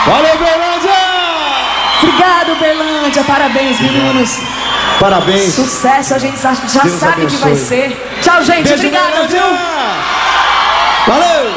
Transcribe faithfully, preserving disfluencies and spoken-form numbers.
Valeu, Berlândia! Obrigado, Berlândia. Parabéns, meninos. Parabéns. Sucesso, a gente já Deus sabe abençoe. que vai ser. Tchau, gente. Beijo, Obrigada, Berlândia! viu? Valeu!